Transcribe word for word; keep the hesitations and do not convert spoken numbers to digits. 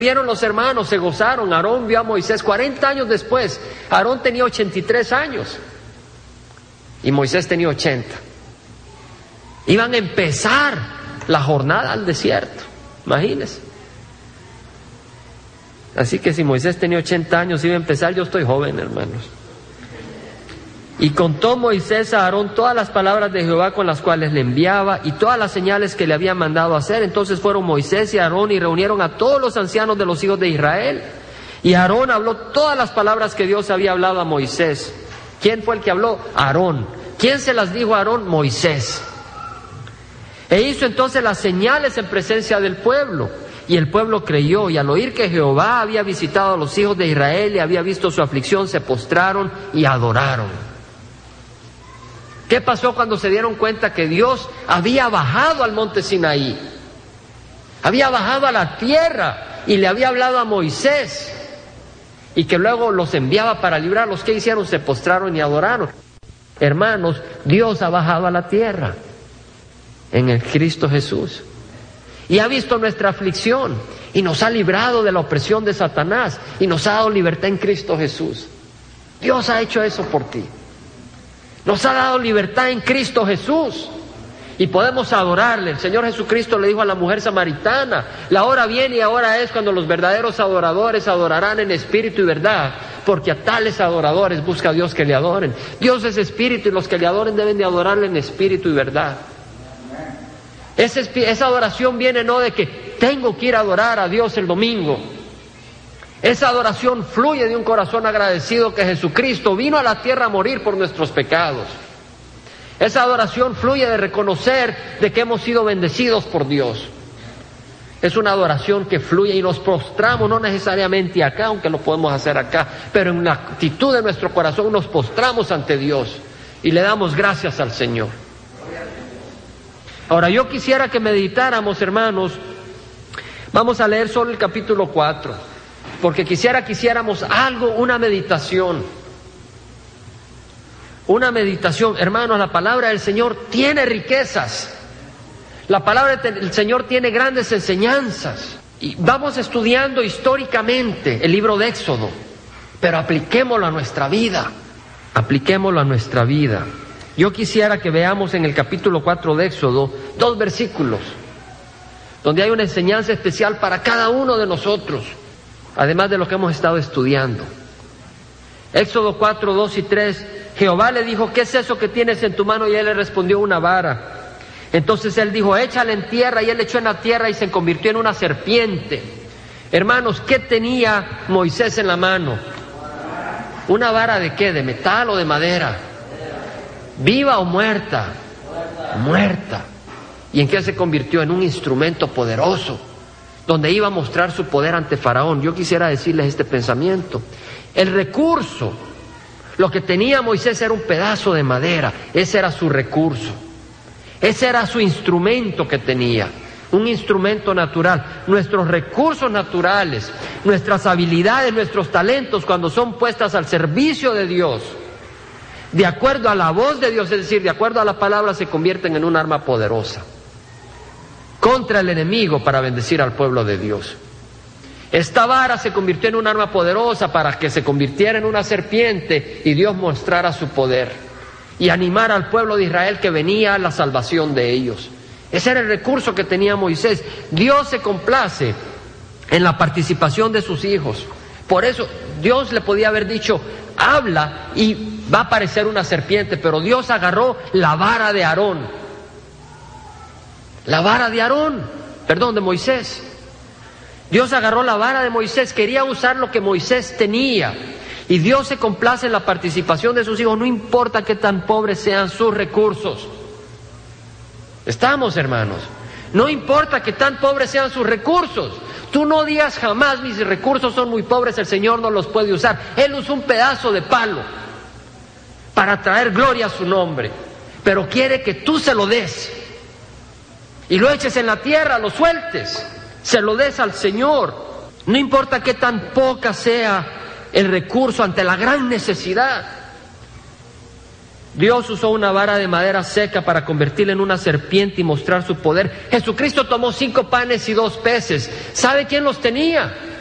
Vieron los hermanos, se gozaron. Aarón vio a Moisés cuarenta años después. Aarón tenía ochenta y tres años y Moisés tenía ochenta. Iban a empezar la jornada al desierto, imagínense. Así que si Moisés tenía ochenta años, iba a empezar, yo estoy joven, hermanos. Y contó Moisés a Aarón todas las palabras de Jehová con las cuales le enviaba y todas las señales que le había mandado hacer. Entonces fueron Moisés y Aarón y reunieron a todos los ancianos de los hijos de Israel. Y Aarón habló todas las palabras que Dios había hablado a Moisés. ¿Quién fue el que habló? Aarón. ¿Quién se las dijo a Aarón? Moisés. E hizo entonces las señales en presencia del pueblo. Y el pueblo creyó, y al oír que Jehová había visitado a los hijos de Israel y había visto su aflicción, se postraron y adoraron. ¿Qué pasó cuando se dieron cuenta que Dios había bajado al monte Sinaí? Había bajado a la tierra y le había hablado a Moisés y que luego los enviaba para librarlos. ¿Qué hicieron? Se postraron y adoraron. Hermanos, Dios ha bajado a la tierra en el Cristo Jesús y ha visto nuestra aflicción y nos ha librado de la opresión de Satanás y nos ha dado libertad en Cristo Jesús. Dios ha hecho eso por ti. Nos ha dado libertad en Cristo Jesús y podemos adorarle. El Señor Jesucristo le dijo a la mujer samaritana: la hora viene y ahora es cuando los verdaderos adoradores adorarán en espíritu y verdad, porque a tales adoradores busca Dios que le adoren. Dios es espíritu y los que le adoren deben de adorarle en espíritu y verdad. Esa, esa adoración viene no de que tengo que ir a adorar a Dios el domingo. Esa adoración fluye de un corazón agradecido que Jesucristo vino a la tierra a morir por nuestros pecados. Esa adoración fluye de reconocer de que hemos sido bendecidos por Dios. Es una adoración que fluye y nos postramos, no necesariamente acá, aunque lo podemos hacer acá, pero en la actitud de nuestro corazón nos postramos ante Dios y le damos gracias al Señor. Ahora yo quisiera que meditáramos, hermanos, vamos a leer solo el capítulo cuatro. Porque quisiera que hiciéramos algo, una meditación. Una meditación. Hermanos, la palabra del Señor tiene riquezas. La palabra del Señor tiene grandes enseñanzas. Y vamos estudiando históricamente el libro de Éxodo. Pero apliquémoslo a nuestra vida. Apliquémoslo a nuestra vida. Yo quisiera que veamos en el capítulo cuatro de Éxodo dos versículos, donde hay una enseñanza especial para cada uno de nosotros, además de lo que hemos estado estudiando. Éxodo cuatro, dos y tres. Jehová le dijo: ¿qué es eso que tienes en tu mano? Y él le respondió: una vara. Entonces él dijo: échale en tierra. Y él echó en la tierra y se convirtió en una serpiente. Hermanos, ¿qué tenía Moisés en la mano? ¿Una vara de qué? ¿De metal o de madera? ¿Viva o muerta? Muerta. ¿Y en qué se convirtió? En un instrumento poderoso, donde iba a mostrar su poder ante Faraón. Yo quisiera decirles este pensamiento. El recurso, lo que tenía Moisés era un pedazo de madera. Ese era su recurso. Ese era su instrumento que tenía. Un instrumento natural. Nuestros recursos naturales, nuestras habilidades, nuestros talentos, cuando son puestas al servicio de Dios, de acuerdo a la voz de Dios, es decir, de acuerdo a la palabra, se convierten en un arma poderosa contra el enemigo para bendecir al pueblo de Dios. Esta vara se convirtió en un arma poderosa para que se convirtiera en una serpiente y Dios mostrara su poder y animara al pueblo de Israel que venía a la salvación de ellos. Ese era el recurso que tenía Moisés. Dios se complace en la participación de sus hijos. Por eso Dios le podía haber dicho: habla y va a aparecer una serpiente, pero Dios agarró la vara de Aarón. La vara de Aarón, perdón, de Moisés. Dios agarró la vara de Moisés, quería usar lo que Moisés tenía. Y Dios se complace en la participación de sus hijos, no importa qué tan pobres sean sus recursos. ¿Estamos, hermanos? No importa que tan pobres sean sus recursos. Tú no digas jamás: mis recursos son muy pobres, el Señor no los puede usar. Él usó un pedazo de palo para traer gloria a su nombre, pero quiere que tú se lo des y lo eches en la tierra, lo sueltes, se lo des al Señor. No importa qué tan poca sea el recurso ante la gran necesidad. Dios usó una vara de madera seca para convertirla en una serpiente y mostrar su poder. Jesucristo tomó cinco panes y dos peces. ¿Sabe quién los tenía?